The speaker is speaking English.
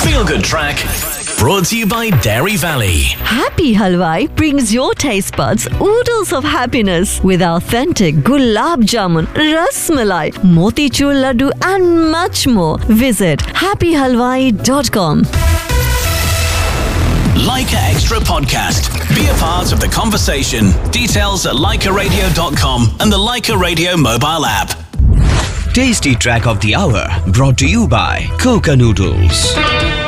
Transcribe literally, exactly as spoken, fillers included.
Feel Good Track, brought to you by Dairy Valley. Happy Halwai brings your taste buds oodles of happiness with authentic gulab jamun, ras malai, motichur laddu and much more. Visit happy halwai dot com. Leica Extra Podcast. Be a part of the conversation. Details at leica radio dot com and the Leica Radio mobile app. Tasty Track of the Hour brought to you by Coca Noodles.